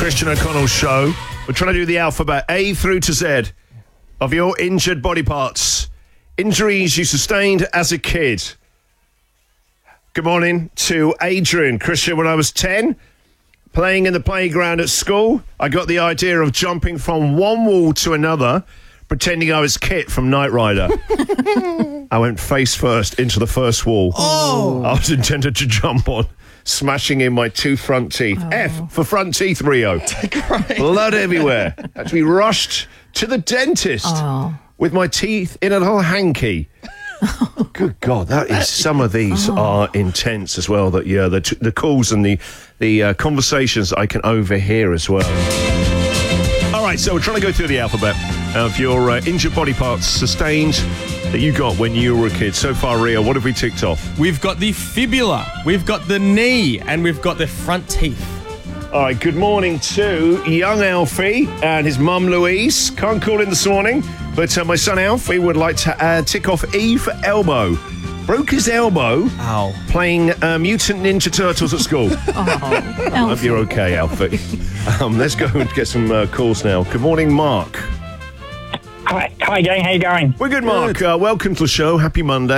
Christian O'Connell show. We're trying to do the alphabet A through to Z of your injured body parts. Injuries you sustained as a kid. Good morning to Adrian. Christian, when I was 10, playing in the playground at school, I got the idea of jumping from one wall to another, pretending I was Kit from Knight Rider. I went face first into the first wall. I was intended to jump on, smashing in my two front teeth. F for front teeth, Rio. Blood everywhere. Had to be rushed to the dentist with my teeth in a little hanky. Good God, that is, some of these are intense as well. That the calls and the conversations I can overhear as well. All right, so we're trying to go through the alphabet of your injured body parts sustained that you got when you were a kid. So far, Rio, what have we ticked off? We've got the fibula, we've got the knee, and we've got the front teeth. All right, good morning to young Alfie and his mum Louise. Can't call in this morning, but my son Alfie would like to tick off E for elbow. Broke his elbow playing Mutant Ninja Turtles at school. I hope you're okay, Alfie. Let's go and get some calls now. Good morning, Mark. Hi gang, how you going? We're good, Mark. Welcome to the show. Happy Monday.